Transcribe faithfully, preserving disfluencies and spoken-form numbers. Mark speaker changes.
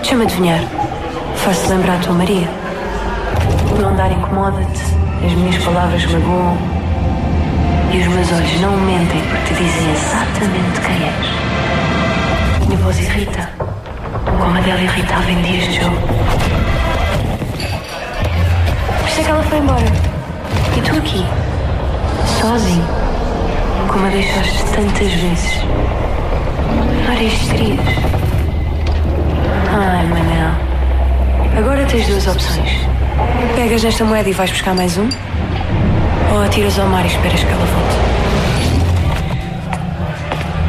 Speaker 1: Deixa-me adivinhar. Faz-te lembrar a tua Maria. O meu andar incomoda-te, as minhas palavras magoam e os meus olhos não mentem porque te dizem exatamente quem és. Minha voz irrita, como a dela irritava em dias de jogo. Por isso é que ela foi embora. E tu aqui, sozinho, como a deixaste tantas vezes. Várias trias. Ai, Manel. Agora tens duas opções. Pegas nesta moeda e vais buscar mais um? Ou atiras ao mar e esperas que ela volte?